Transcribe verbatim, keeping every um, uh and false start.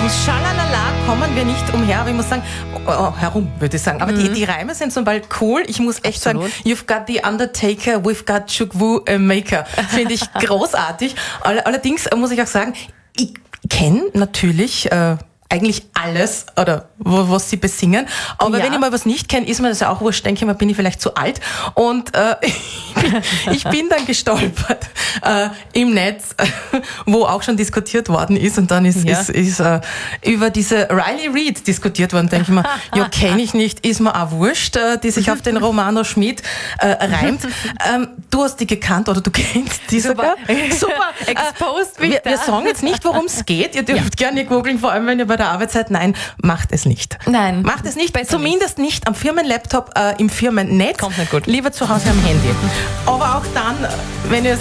ums Schalalala kommen wir nicht umher, aber ich muss sagen, oh, herum würde ich sagen. Aber mhm. die, die Reime sind zum Beispiel cool. Ich muss echt Absolut. sagen, you've got the Undertaker, we've got Chukwu Maker. Finde ich großartig. Allerdings muss ich auch sagen, ich kenne natürlich äh, eigentlich alles, oder was sie besingen. Aber ja. wenn ich mal was nicht kenne, ist mir das ja auch wurscht. Denke ich mal, bin ich vielleicht zu alt. Und äh, ich bin dann gestolpert äh, im Netz, wo auch schon diskutiert worden ist. Und dann ist, ja. ist, ist äh, über diese Riley Reid diskutiert worden. Denke ich mir, ja, kenne ich nicht, ist mir auch wurscht, äh, die sich auf den Romano Schmid äh, reimt. Ähm, du hast die gekannt oder du kennst die sogar. Super, exposed mich wir, wir sagen jetzt nicht, worum es geht. Ihr dürft ja. gerne googeln, vor allem wenn ihr bei der Arbeit seid. Nein, macht es nicht. Nein. Macht es nicht. Zumindest nicht. nicht am Firmenlaptop, äh, im Firmennetz. Kommt nicht gut. Lieber zu Hause am Handy. Aber auch dann, wenn ihr